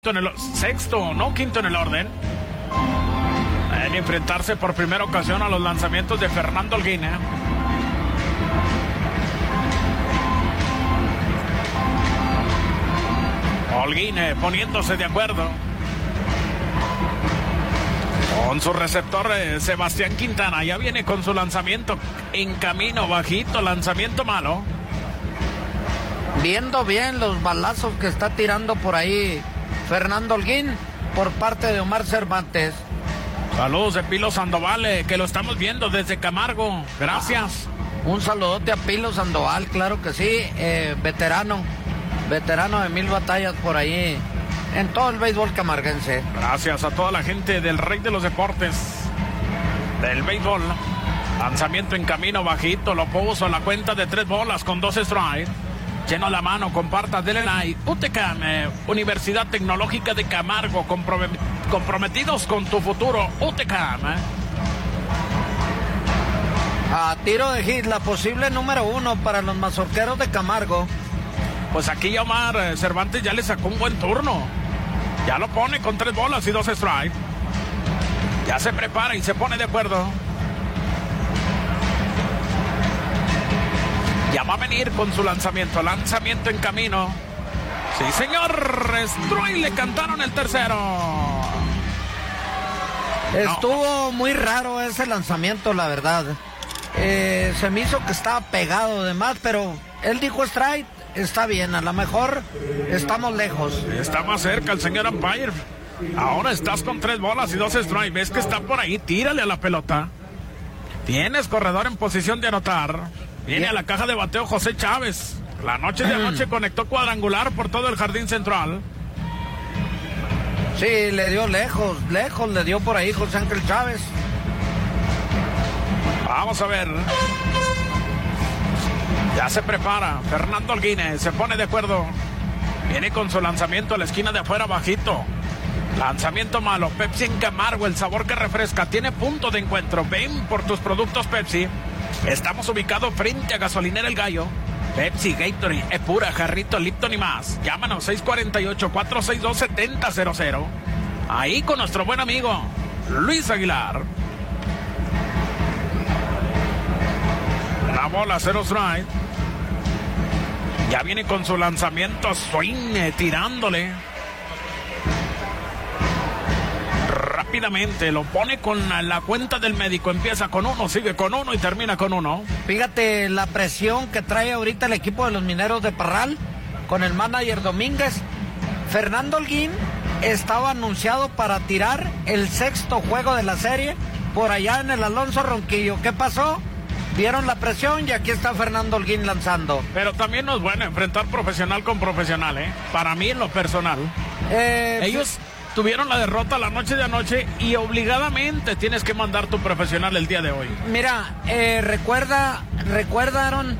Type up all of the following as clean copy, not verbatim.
en el sexto, no quinto en el orden, en enfrentarse por primera ocasión a los lanzamientos de Fernando Holguín. Holguín poniéndose de acuerdo con su receptor Sebastián Quintana. Ya viene con su lanzamiento en camino, bajito, lanzamiento malo. Viendo bien los balazos que está tirando por ahí Fernando Holguín por parte de Omar Cervantes. Saludos de Pilo Sandoval, que lo estamos viendo desde Camargo. Gracias. Un saludote a Pilo Sandoval, claro que sí, veterano de 1000 batallas por ahí en todo el béisbol camarguense. Gracias a toda la gente del Rey de los Deportes, del béisbol. Lanzamiento en camino, bajito, lo puso a la cuenta de 3 bolas con 2 strikes. Lleno la mano, comparta, denle like. UTECAM, Universidad Tecnológica de Camargo, comprometidos con tu futuro. UTECAM. A tiro de hit, la posible número 1 para los mazorqueros de Camargo. Pues aquí Omar Cervantes ya le sacó un buen turno. Ya lo pone con 3 bolas y 2 strikes. Ya se prepara y se pone de acuerdo. Ya va a venir con su lanzamiento en camino. Sí, señor, Stroy, le cantaron el tercero. Estuvo muy raro ese lanzamiento, la verdad. Se me hizo que estaba pegado de más, pero él dijo strike, está bien, a lo mejor estamos lejos. Está más cerca el señor umpire. Ahora estás con 3 bolas y 2 strikes. Ves que está por ahí, tírale a la pelota. Tienes corredor en posición de anotar. Viene a la caja de bateo José Chávez. La noche de anoche conectó cuadrangular por todo el jardín central. Sí, le dio lejos le dio por ahí José Ángel Chávez. Vamos a ver. Ya se prepara Fernando Holguín, se pone de acuerdo. Viene con su lanzamiento a la esquina de afuera, bajito. Lanzamiento malo. Pepsi en Camargo, el sabor que refresca. Tiene punto de encuentro. Ven por tus productos Pepsi. Estamos ubicados frente a Gasolinera El Gallo. Pepsi, Gatorade, Epura, Jarrito, Lipton y más. Llámanos 648-462-7000. Ahí con nuestro buen amigo Luis Aguilar. Una bola, 0 strike. Ya viene con su lanzamiento swing, tirándole. Rápidamente lo pone con la cuenta del médico. Empieza con 1, sigue con 1 y termina con 1. Fíjate la presión que trae ahorita el equipo de los Mineros de Parral con el manager Domínguez. Fernando Holguín estaba anunciado para tirar el 6º juego de la serie por allá en el Alonso Ronquillo. ¿Qué pasó? Vieron la presión y aquí está Fernando Holguín lanzando. Pero también no es bueno enfrentar profesional con profesional, Para mí en lo personal. Ellos tuvieron la derrota la noche de anoche y obligadamente tienes que mandar tu profesional el día de hoy. Mira, recuerdaron,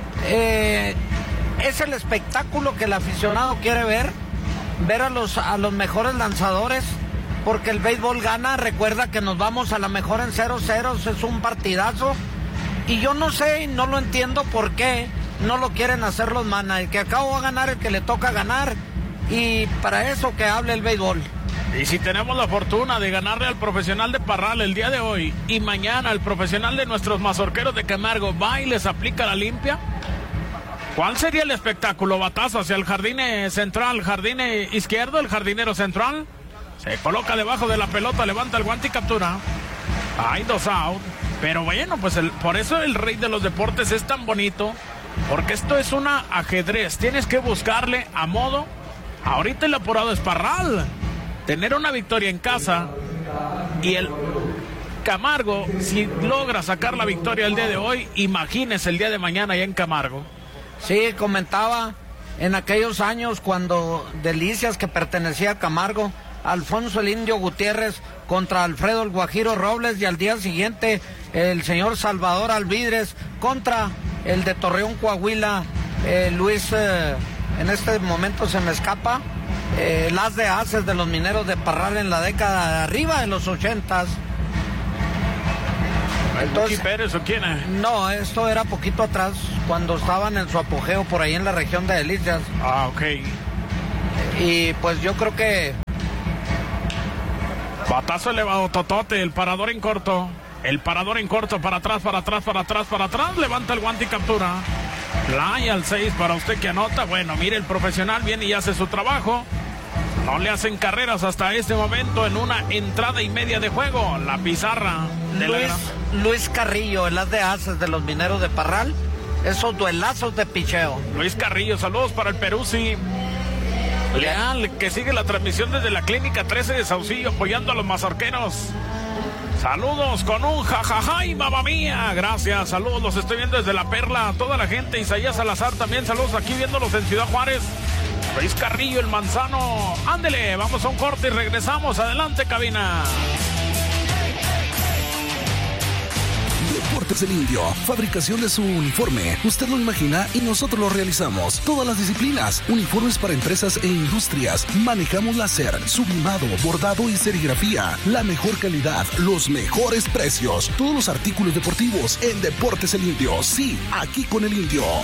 es el espectáculo que el aficionado quiere ver a los mejores lanzadores, porque el béisbol gana. Recuerda que nos vamos a la mejor en 0-0, es un partidazo, y yo no sé y no lo entiendo por qué no lo quieren hacer los managers, que acabo va a ganar el que le toca ganar, y para eso que hable el béisbol. Y si tenemos la fortuna de ganarle al profesional de Parral el día de hoy y mañana al profesional de nuestros mazorqueros de Camargo va y les aplica la limpia, ¿cuál sería el espectáculo? Batazo hacia el jardín central, jardín izquierdo, el jardinero central se coloca debajo de la pelota, levanta el guante y captura. Hay 2 out. Pero bueno, pues por eso el Rey de los Deportes es tan bonito, porque esto es una ajedrez. Tienes que buscarle a modo. Ahorita el apurado es Parral. Tener una victoria en casa y el Camargo, si logra sacar la victoria el día de hoy, imagínese el día de mañana ya en Camargo. Sí, comentaba en aquellos años cuando Delicias, que pertenecía a Camargo, Alfonso el Indio Gutiérrez contra Alfredo el Guajiro Robles, y al día siguiente el señor Salvador Alvidres contra el de Torreón, Coahuila, Luis, en este momento se me escapa, el as de ases de los Mineros de Parral en la década de arriba de los 80s. Entonces, Pérez o quién es? No, esto era poquito atrás, cuando estaban en su apogeo por ahí en la región de Delicias. Ah, ok. Y pues yo creo que... Batazo elevado, Totote, el parador en corto. El parador en corto, para atrás, para atrás, para atrás, para atrás. Levanta el guante y captura. Fly al 6 para usted que anota. Bueno, mire, el profesional viene y hace su trabajo. No le hacen carreras hasta este momento en una entrada y media de juego. La pizarra de Luis Carrillo, el as de ases de los Mineros de Parral. Esos duelazos de picheo. Luis Carrillo, saludos para el Peruzzi. Leal, que sigue la transmisión desde la Clínica 13 de Saucillo, apoyando a los mazorqueros. Saludos con un jajaja y mamá mía. Gracias, saludos, los estoy viendo desde La Perla. Toda la gente, Isaías Salazar también, saludos aquí viéndolos en Ciudad Juárez. Luis Carrillo, el Manzano. Ándele, vamos a un corte y regresamos. Adelante, cabina. Deportes El Indio, fabricación de su uniforme. Usted lo imagina y nosotros lo realizamos. Todas las disciplinas, uniformes para empresas e industrias. Manejamos láser, sublimado, bordado y serigrafía. La mejor calidad, los mejores precios. Todos los artículos deportivos en Deportes El Indio. Sí, aquí con El Indio.